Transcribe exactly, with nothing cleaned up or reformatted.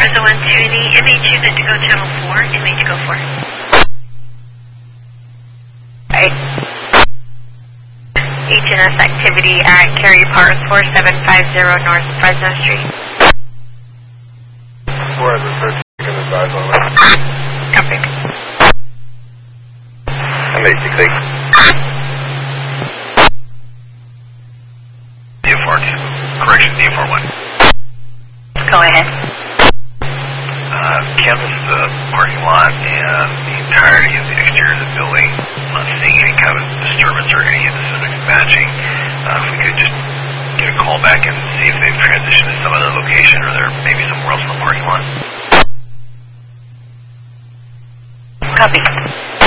Brezza one two, the M H unit to go channel four, M H go four. Right. H N S activity at Cary Park, four seven five zero North Fresno Street. four seven five zero, you can advise on that. Copy. M H six eight. D four two. Correction, D four one. Go ahead. Uh, canvass the parking lot and the entirety of the exterior of the building. I'm not seeing any kind of disturbance or any specific matching. Uh, if we could just get a call back and see if they've transitioned to some other location or they're maybe somewhere else in the parking lot. Copy.